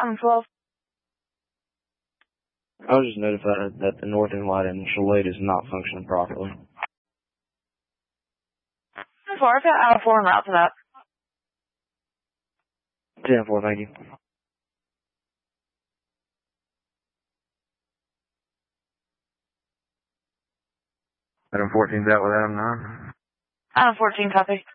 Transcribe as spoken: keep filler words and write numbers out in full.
Adam twelve. I was just notified that the north end light in Shalade is not functioning properly. ten four, I've got Adam four en route to that. ten four, thank you. Adam fourteen's out with Adam nine. Adam fourteen, copy.